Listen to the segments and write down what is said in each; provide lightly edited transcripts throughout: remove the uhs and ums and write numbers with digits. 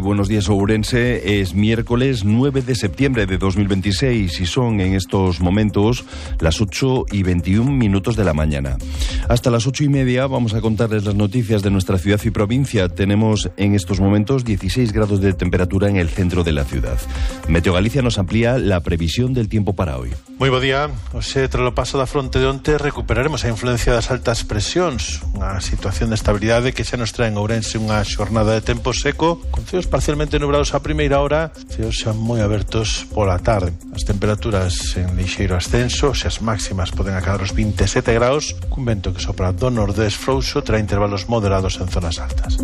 buenos días, Ourense. Es miércoles 9 de septiembre de 2026 y son en estos momentos las 8:21 de la mañana. Hasta las 8:30 vamos a contarles las noticias de nuestra ciudad y provincia. Tenemos en estos momentos 16 grados de temperatura en el centro de la ciudad. Meteo Galicia nos amplía la previsión del tiempo para hoy. Moi bo día. Hoxe, tras o paso da fronte de onte, recuperaremos a influencia das altas presións, unha situación de estabilidade que xa nos trae en Ourense unha xornada de tempo seco, con ceos parcialmente nublados a primeira hora, ceos xa moi abertos pola tarde. As temperaturas en lixeiro ascenso, xa as máximas poden acadar os 27 graus, cun vento que sopra do nordés frouxo, trae intervalos moderados en zonas altas.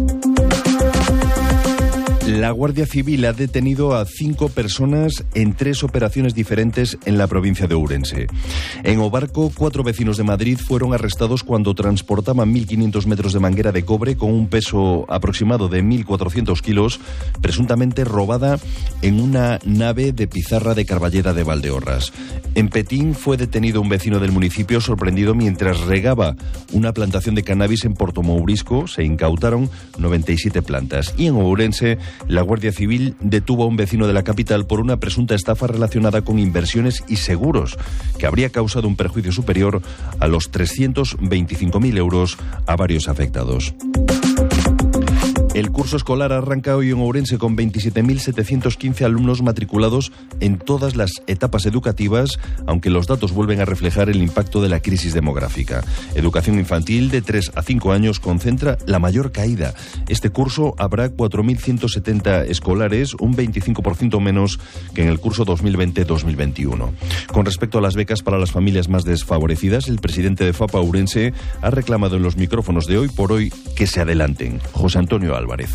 La Guardia Civil ha detenido a 5 personas en 3 operaciones diferentes en la provincia de Ourense. En Obarco, 4 vecinos de Madrid fueron arrestados cuando transportaban 1.500 metros de manguera de cobre con un peso aproximado de 1.400 kilos, presuntamente robada en una nave de pizarra de Carballeda de Valdeorras. En Petín fue detenido un vecino del municipio sorprendido mientras regaba una plantación de cannabis en Portomourisco. Se incautaron 97 plantas. Y en Ourense, la Guardia Civil detuvo a un vecino de la capital por una presunta estafa relacionada con inversiones y seguros que habría causado un perjuicio superior a los 325.000 euros a varios afectados. El curso escolar arranca hoy en Ourense con 27.715 alumnos matriculados en todas las etapas educativas, aunque los datos vuelven a reflejar el impacto de la crisis demográfica. Educación infantil de 3 a 5 años concentra la mayor caída. Este curso habrá 4.170 escolares, un 25% menos que en el curso 2020-2021. Con respecto a las becas para las familias más desfavorecidas, el presidente de FAPA Ourense ha reclamado en los micrófonos de Hoy por Hoy que se adelanten. José Antonio Álvarez.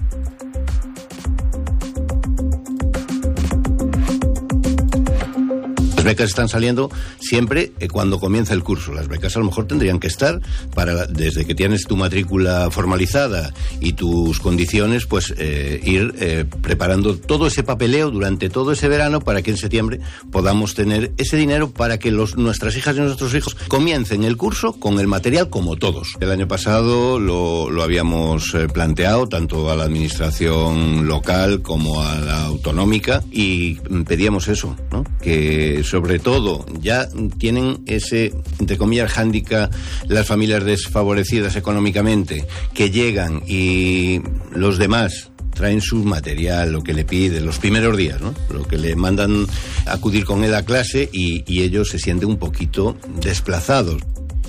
Las becas están saliendo siempre cuando comienza el curso. Las becas a lo mejor tendrían que estar desde que tienes tu matrícula formalizada y tus condiciones, pues ir preparando todo ese papeleo durante todo ese verano para que en septiembre podamos tener ese dinero para que nuestras hijas y nuestros hijos comiencen el curso con el material como todos. El año pasado lo habíamos planteado tanto a la administración local como a la autonómica y pedíamos eso, ¿no? Que sobre todo ya tienen ese, entre comillas, hándicap las familias desfavorecidas económicamente, que llegan y los demás traen su material, lo que le piden, los primeros días, ¿no? Lo que le mandan acudir con él a clase y ellos se sienten un poquito desplazados.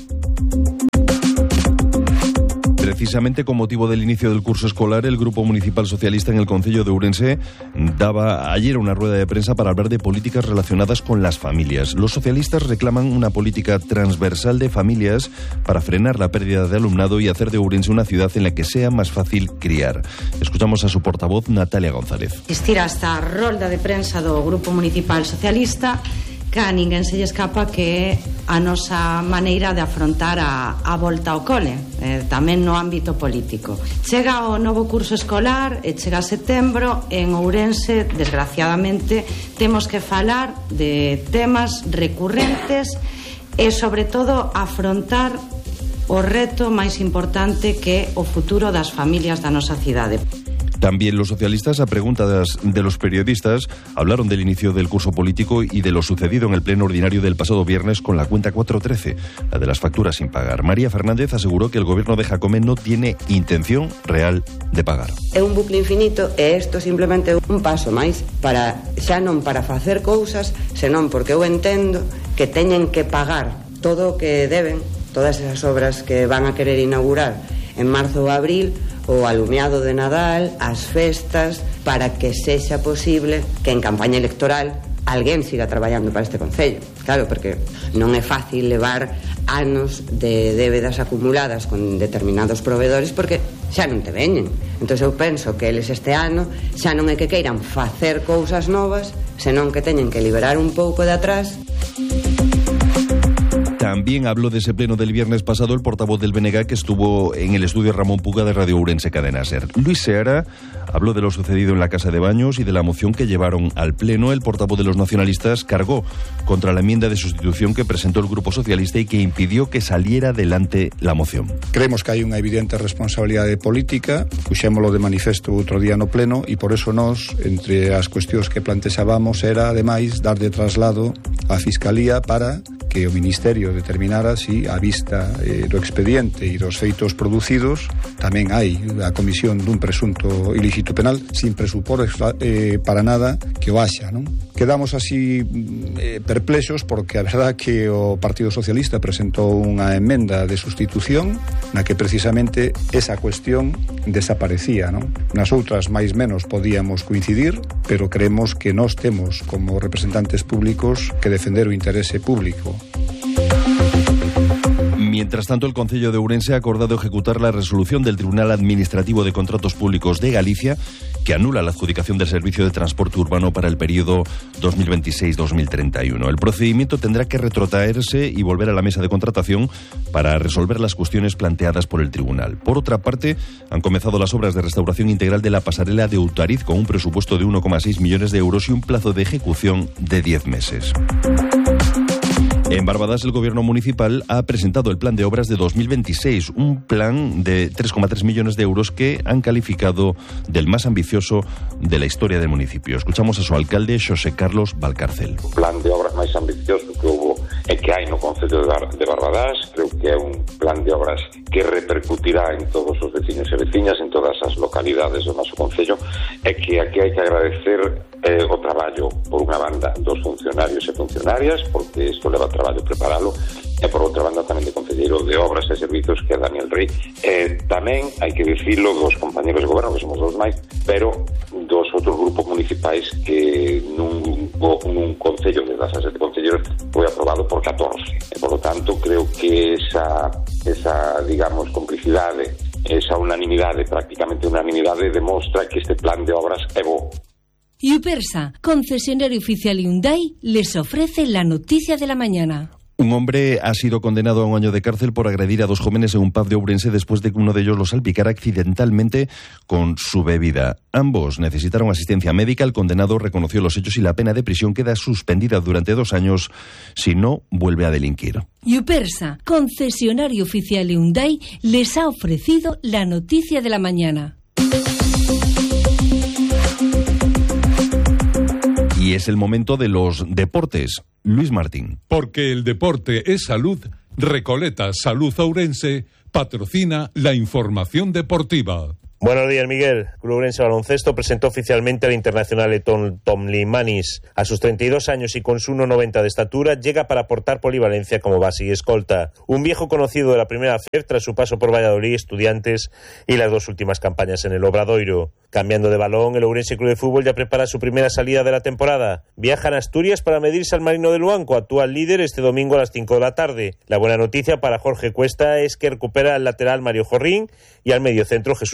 Precisamente con motivo del inicio del curso escolar, el Grupo Municipal Socialista en el Concello de Ourense daba ayer una rueda de prensa para hablar de políticas relacionadas con las familias. Los socialistas reclaman una política transversal de familias para frenar la pérdida de alumnado y hacer de Ourense una ciudad en la que sea más fácil criar. Escuchamos a su portavoz, Natalia González. Existir esta rolda de prensa do Grupo Municipal Socialista que a ninguén se lle escapa que é a nosa maneira de afrontar a volta ao cole, tamén no ámbito político. Chega o novo curso escolar e chega setembro, en Ourense, desgraciadamente, temos que falar de temas recurrentes e, sobre todo, afrontar o reto máis importante que é o futuro das familias da nosa cidade. También los socialistas, a preguntas de los periodistas, hablaron del inicio del curso político y de lo sucedido en el pleno ordinario del pasado viernes con la cuenta 413, la de las facturas sin pagar. María Fernández aseguró que el gobierno de Jacome no tiene intención real de pagar. É un bucle infinito e isto simplemente un paso máis para xa non para facer cousas, senón porque eu entendo que teñen que pagar todo o que deben, todas esas obras que van a querer inaugurar en marzo ou abril, o alumeado de Nadal, as festas, para que sexa posible que en campaña electoral alguén siga traballando para este concello. Claro, porque non é fácil levar anos de débedas acumuladas con determinados proveedores porque xa non te veñen. Entón eu penso que eles este ano xa non é que queiran facer cousas novas, senón que teñen que liberar un pouco de atrás. También habló de ese pleno del viernes pasado el portavoz del BNG que estuvo en el estudio Ramón Puga de Radio Ourense Cadena Ser. Luis Seara habló de lo sucedido en la Casa de Baños y de la moción que llevaron al pleno. El portavoz de los nacionalistas cargó contra la enmienda de sustitución que presentó el Grupo Socialista y que impidió que saliera adelante la moción. Creemos que hai unha evidente responsabilidade política, puxémolo de manifesto outro día no pleno e por eso nós, entre as cuestións que plantexábamos era, ademais, dar de traslado á Fiscalía para que o Ministerio determinara si a vista do expediente e dos feitos producidos tamén hai a comisión dun presunto ilícito penal sin presupor para nada que o haxa, non? Quedamos así perplexos porque a verdad que o Partido Socialista presentou unha emenda de sustitución na que precisamente esa cuestión desaparecía, non? Nas outras máis menos podíamos coincidir, pero creemos que nós temos como representantes públicos que defender o interese público. Mientras tanto, el Concello de Ourense ha acordado ejecutar la resolución del Tribunal Administrativo de Contratos Públicos de Galicia que anula la adjudicación del servicio de transporte urbano para el periodo 2026-2031. El procedimiento tendrá que retrotraerse y volver a la mesa de contratación para resolver las cuestiones planteadas por el tribunal. Por otra parte, han comenzado las obras de restauración integral de la pasarela de Outariz con un presupuesto de 1,6 millones de euros y un plazo de ejecución de 10 meses. En Barbadas, el gobierno municipal ha presentado el plan de obras de 2026, un plan de 3,3 millones de euros que han calificado del más ambicioso de la historia del municipio. Escuchamos a su alcalde, Xosé Carlos Valcárcel. O plan de obras máis ambicioso que houve e que hai no Concello de Barbadas, creo que é un plan de obras que repercutirá en todos os veciños e veciñas, en todas as localidades do noso Concello, e que aquí hai que agradecer o traballo, por unha banda, dos funcionarios e funcionarias, porque isto leva traballo preparalo, e por outra banda tamén de concelleiro de obras e servizos, que é Daniel Rey. Tamén hai que dicirlo dos compañeros de goberno, que somos dos máis, pero dos outros grupos municipais que nun concello de 17 concelleros foi aprobado por 14. E, por lo tanto, creo que esa digamos, complicidade, esa unanimidade, prácticamente unanimidade, demostra que este plan de obras é bo. Yupersa, concesionario oficial Hyundai, les ofrece la noticia de la mañana. Un hombre ha sido condenado a 1 año de cárcel por agredir a 2 jóvenes en un pub de Ourense después de que uno de ellos los salpicara accidentalmente con su bebida. Ambos necesitaron asistencia médica. El condenado reconoció los hechos y la pena de prisión queda suspendida durante 2 años si no vuelve a delinquir. Yupersa, concesionario oficial Hyundai, les ha ofrecido la noticia de la mañana. Y es el momento de los deportes. Luis Martín. Porque el deporte es salud, Recoleta Salud Ourense patrocina la información deportiva. Buenos días, Miguel. Club Ourense Baloncesto presentó oficialmente al internacional letón Tom Limanis. A sus 32 años y con su 1,90 de estatura, llega para aportar polivalencia como base y escolta. Un viejo conocido de la primera FER tras su paso por Valladolid, Estudiantes y las 2 últimas campañas en el Obradoiro. Cambiando de balón, el Ourense Club de Fútbol ya prepara su primera salida de la temporada. Viajan a Asturias para medirse al Marino de Luanco, actual líder, este domingo a las 5 de la tarde. La buena noticia para Jorge Cuesta es que recupera al lateral Mario Jorrín y al mediocentro Jesús